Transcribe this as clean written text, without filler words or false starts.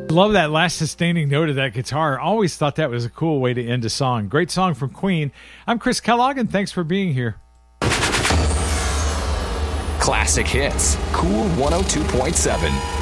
Love that last sustaining note of that guitar. Always thought that was a cool way to end a song. Great song from Queen. I'm Chris Kellogg, and thanks for being here. Classic Hits, Cool 102.7.